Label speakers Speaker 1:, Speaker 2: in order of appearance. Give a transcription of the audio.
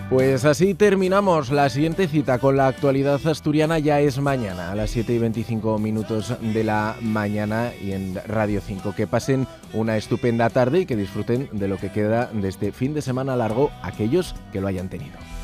Speaker 1: Pues así terminamos. La siguiente cita con la actualidad asturiana ya es mañana, a las 7:25 de la mañana y en Radio 5. Que pasen una estupenda tarde y que disfruten de lo que queda de este fin de semana largo aquellos que lo hayan tenido.